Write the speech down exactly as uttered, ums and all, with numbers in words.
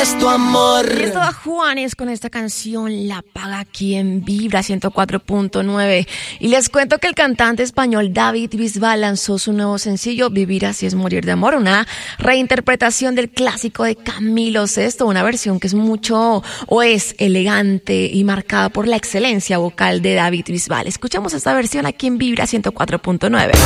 es tu amor. Y esto a Juanes con esta canción La Paga aquí en Vibra ciento cuatro punto nueve. Y les cuento que el cantante español David Bisbal lanzó su nuevo sencillo Vivir así es morir de amor, una reinterpretación del clásico de Camilo Sesto, una versión que es mucho o es elegante y marcada por la excelencia vocal de David Bisbal. Escuchamos esta versión aquí en Vibra ciento cuatro punto nueve.